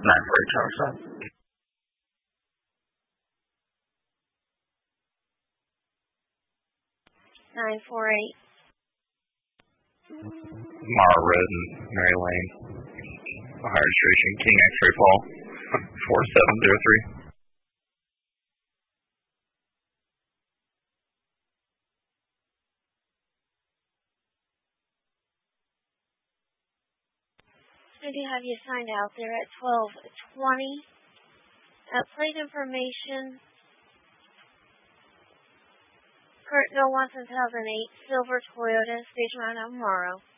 948 Tower Stop. 948. Mara Road and Mary Lane. Ohio registration, King X-Ray Paul, 4703. I do have you signed out there at 12:20. Plate information. Kurt No 1008 Silver Toyota, stage 9 tomorrow.